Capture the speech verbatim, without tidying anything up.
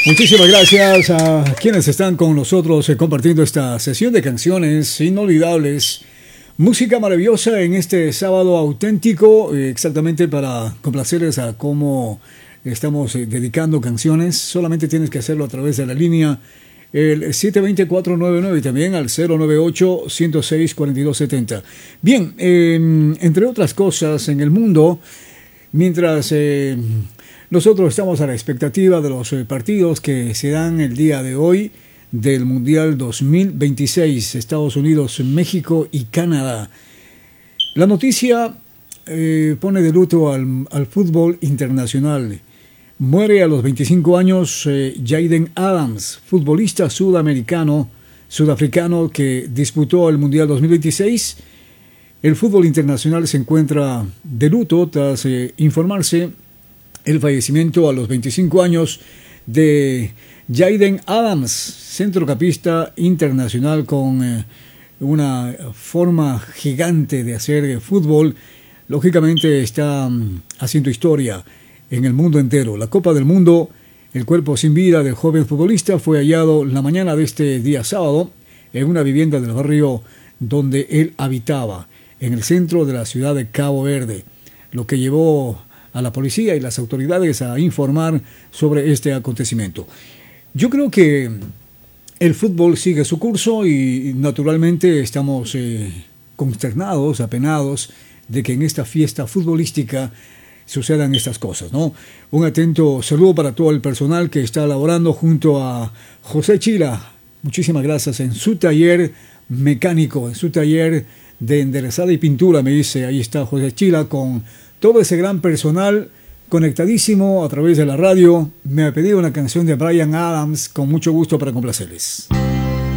Muchísimas gracias a quienes están con nosotros eh, compartiendo esta sesión de canciones inolvidables. Música maravillosa en este sábado auténtico, eh, exactamente para complacerles a cómo estamos eh, dedicando canciones. Solamente tienes que hacerlo a través de la línea el siete dos cero, cuatro nueve nueve y también al cero nueve ocho, uno cero seis, cuatro dos siete cero. Bien, eh, entre otras cosas en el mundo, mientras eh, nosotros estamos a la expectativa de los eh, partidos que se dan el día de hoy del Mundial dos mil veintiséis, Estados Unidos, México y Canadá. La noticia eh, pone de luto al, al fútbol internacional. Muere a los veinticinco años eh, Jaden Adams, futbolista sudamericano, sudafricano que disputó el Mundial dos mil veintiséis. El fútbol internacional se encuentra de luto tras eh, informarse el fallecimiento a los veinticinco años de Jaden Adams, centrocampista internacional con eh, una forma gigante de hacer eh, fútbol. Lógicamente está um, haciendo historia en el mundo entero. La Copa del Mundo, el cuerpo sin vida del joven futbolista fue hallado la mañana de este día sábado en una vivienda del barrio donde él habitaba, en el centro de la ciudad de Cabo Verde, lo que llevó a la policía y las autoridades a informar sobre este acontecimiento. Yo creo que el fútbol sigue su curso y naturalmente estamos eh, consternados, apenados de que en esta fiesta futbolística sucedan estas cosas, ¿no? Un atento saludo para todo el personal que está laborando junto a José Chila. Muchísimas gracias en su taller mecánico, en su taller de enderezada y pintura, me dice. Ahí está José Chila con todo ese gran personal conectadísimo a través de la radio. Me ha pedido una canción de Bryan Adams con mucho gusto para complacerles.